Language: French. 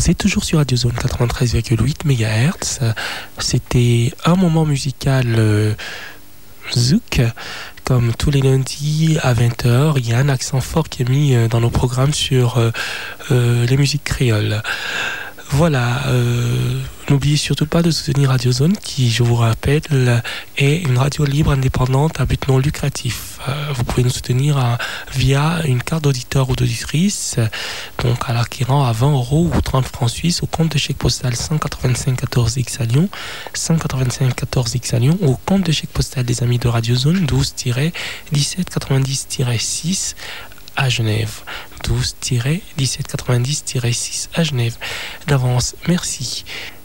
Vous êtes toujours sur Radio Zone 93,8 MHz. C'était un moment musical Zouk. Comme tous les lundis à 20h, il y a un accent fort qui est mis dans nos programmes sur les musiques créoles. Voilà, n'oubliez surtout pas de soutenir Radio Zone qui, je vous rappelle, est une radio libre indépendante à but non lucratif. Vous pouvez nous soutenir via une carte d'auditeur ou d'auditrice, donc à l'acquérant à 20 € ou 30 francs suisses au compte de chèque postal 185 14 X à Lyon, 185 14 X à Lyon, ou au compte de chèque postal des amis de Radio Zone 12-1790-6 à Genève. 12-1790-6 à Genève. D'avance, merci.